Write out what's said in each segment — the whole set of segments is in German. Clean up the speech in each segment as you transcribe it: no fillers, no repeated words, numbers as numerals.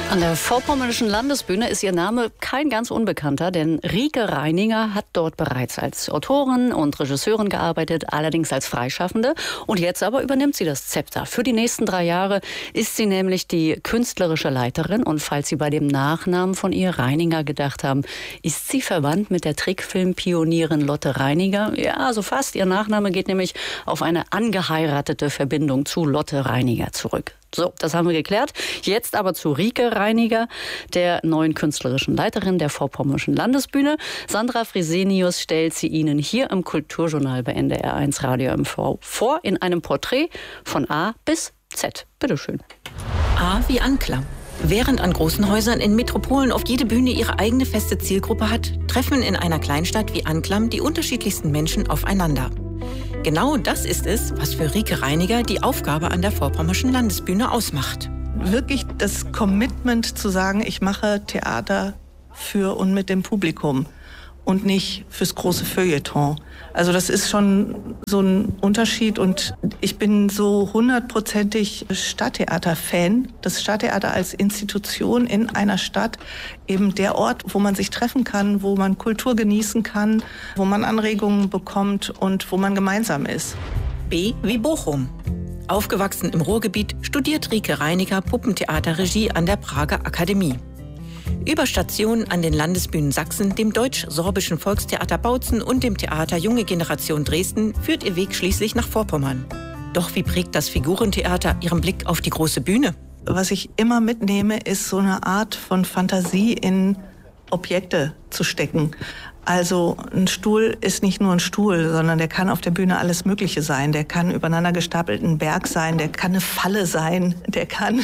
An der Vorpommernischen Landesbühne ist ihr Name kein ganz unbekannter, denn Rike Reininger hat dort bereits als Autorin und Regisseurin gearbeitet, allerdings als Freischaffende. Und jetzt aber übernimmt sie das Zepter. Für die nächsten 3 Jahre ist sie nämlich die künstlerische Leiterin. Und falls Sie bei dem Nachnamen von ihr Reininger gedacht haben, ist sie verwandt mit der Trickfilmpionierin Lotte Reiniger? Ja, so fast. Ihr Nachname geht nämlich auf eine angeheiratete Verbindung zu Lotte Reiniger zurück. So, das haben wir geklärt. Jetzt aber zu Rike Reiniger, der neuen künstlerischen Leiterin der Vorpommerschen Landesbühne. Sandra Fresenius stellt sie Ihnen hier im Kulturjournal bei NDR1 Radio MV vor in einem Porträt von A bis Z. Bitteschön. A wie Anklam. Während an großen Häusern in Metropolen oft jede Bühne ihre eigene feste Zielgruppe hat, treffen in einer Kleinstadt wie Anklam die unterschiedlichsten Menschen aufeinander. Genau das ist es, was für Rike Reiniger die Aufgabe an der Vorpommerschen Landesbühne ausmacht. Wirklich das Commitment zu sagen, ich mache Theater für und mit dem Publikum und nicht fürs große Feuilleton. Also das ist schon so ein Unterschied und ich bin so 100%ig Stadttheater-Fan. Das Stadttheater als Institution in einer Stadt, eben der Ort, wo man sich treffen kann, wo man Kultur genießen kann, wo man Anregungen bekommt und wo man gemeinsam ist. B wie Bochum. Aufgewachsen im Ruhrgebiet studiert Rike Reiniger Puppentheaterregie an der Prager Akademie. Über Stationen an den Landesbühnen Sachsen, dem Deutsch-Sorbischen Volkstheater Bautzen und dem Theater Junge Generation Dresden führt ihr Weg schließlich nach Vorpommern. Doch wie prägt das Figurentheater ihren Blick auf die große Bühne? Was ich immer mitnehme, ist so eine Art von Fantasie in Objekte zu stecken. Also ein Stuhl ist nicht nur ein Stuhl, sondern der kann auf der Bühne alles Mögliche sein. Der kann übereinander gestapelt ein Berg sein, der kann eine Falle sein, der kann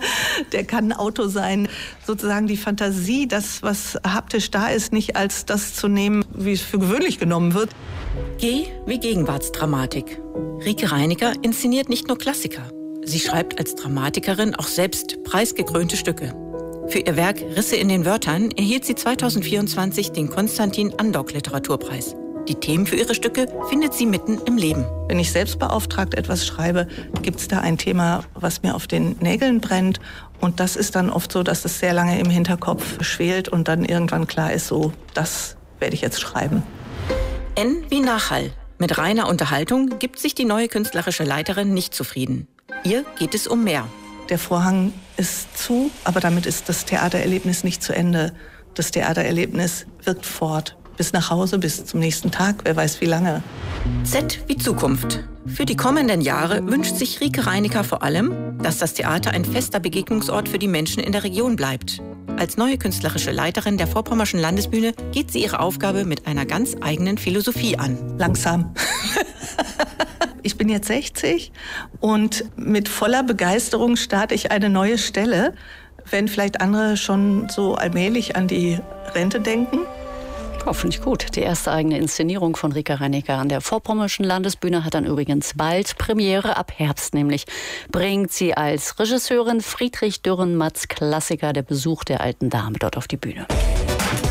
ein Auto sein. Sozusagen die Fantasie, das, was haptisch da ist, nicht als das zu nehmen, wie es für gewöhnlich genommen wird. G wie Gegenwartsdramatik. Rike Reiniger inszeniert nicht nur Klassiker. Sie schreibt als Dramatikerin auch selbst preisgekrönte Stücke. Für ihr Werk Risse in den Wörtern erhielt sie 2024 den Konstantin Andok Literaturpreis. Die Themen für ihre Stücke findet sie mitten im Leben. Wenn ich selbstbeauftragt etwas schreibe, gibt es da ein Thema, was mir auf den Nägeln brennt. Und das ist dann oft so, dass es sehr lange im Hinterkopf schwelt und dann irgendwann klar ist, so, das werde ich jetzt schreiben. N wie Nachhall. Mit reiner Unterhaltung gibt sich die neue künstlerische Leiterin nicht zufrieden. Ihr geht es um mehr. Der Vorhang ist zu, aber damit ist das Theatererlebnis nicht zu Ende. Das Theatererlebnis wirkt fort. Bis nach Hause, bis zum nächsten Tag, wer weiß wie lange. Z wie Zukunft. Für die kommenden Jahre wünscht sich Rike Reiniger vor allem, dass das Theater ein fester Begegnungsort für die Menschen in der Region bleibt. Als neue künstlerische Leiterin der Vorpommerschen Landesbühne geht sie ihre Aufgabe mit einer ganz eigenen Philosophie an. Langsam. Ich bin jetzt 60 und mit voller Begeisterung starte ich eine neue Stelle, wenn vielleicht andere schon so allmählich an die Rente denken. Oh, finde ich gut. Die erste eigene Inszenierung von Rike Reiniger an der Vorpommerschen Landesbühne hat dann übrigens bald Premiere. Ab Herbst nämlich bringt sie als Regisseurin Friedrich Dürrenmatts Klassiker Der Besuch der alten Dame dort auf die Bühne.